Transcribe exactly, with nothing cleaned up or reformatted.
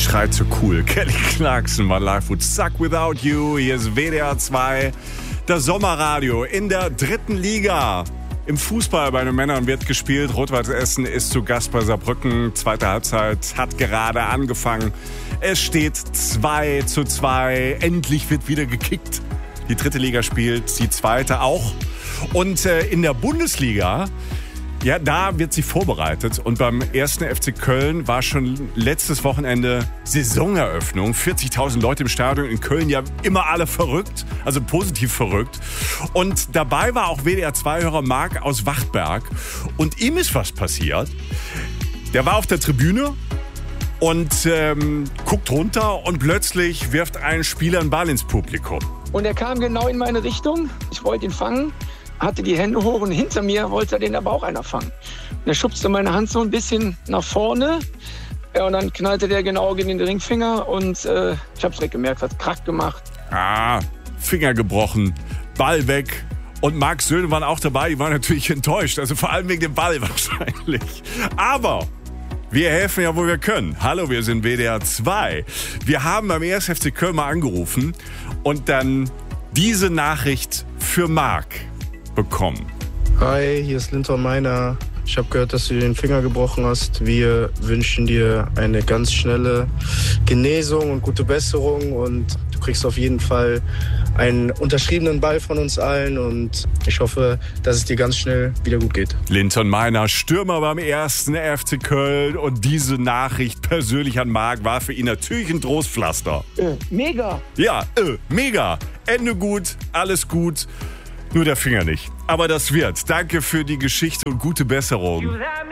schreit so cool. Kelly Clarkson, My Life Would Suck Without You. Hier ist W D R zwei, das Sommerradio in der dritten Liga. Im Fußball bei den Männern wird gespielt. Rot-Weiß Essen ist zu Gast bei Saarbrücken. Zweite Halbzeit hat gerade angefangen. Es steht zwei zu zwei. Endlich wird wieder gekickt. Die dritte Liga spielt, die zweite auch. Und äh, in der Bundesliga, ja, da wird sie vorbereitet. Und beim ersten F C Köln war schon letztes Wochenende Saisoneröffnung. vierzigtausend Leute im Stadion. In Köln ja immer alle verrückt, also positiv verrückt. Und dabei war auch W D R zwei-Hörer Marc aus Wachtberg. Und ihm ist was passiert. Der war auf der Tribüne und ähm, guckt runter und plötzlich wirft ein Spieler einen Ball ins Publikum. Und er kam genau in meine Richtung. Ich wollte ihn fangen, hatte die Hände hoch und hinter mir wollte den aber auch einer fangen. Und er schubste meine Hand so ein bisschen nach vorne. Ja, und dann knallte der genau gegen den Ringfinger und äh, ich hab's direkt gemerkt, hat Krack gemacht. Ah, Finger gebrochen, Ball weg. Und Marcs Söhne waren auch dabei, die waren natürlich enttäuscht. Also vor allem wegen dem Ball wahrscheinlich. Aber wir helfen ja, wo wir können. Hallo, wir sind W D R zwei. Wir haben beim E S F C Köln mal angerufen und dann diese Nachricht für Marc bekommen. Hi, hier ist Linton Meiner. Ich habe gehört, dass du den Finger gebrochen hast. Wir wünschen dir eine ganz schnelle Genesung und gute Besserung. Und du kriegst auf jeden Fall einen unterschriebenen Ball von uns allen. Und ich hoffe, dass es dir ganz schnell wieder gut geht. Linton Meiner, Stürmer beim ersten F C Köln. Und diese Nachricht persönlich an Marc war für ihn natürlich ein Trostpflaster. Äh, mega. Ja, äh, mega. Ende gut, alles gut. Nur der Finger nicht. Aber das wird. Danke für die Geschichte und gute Besserung.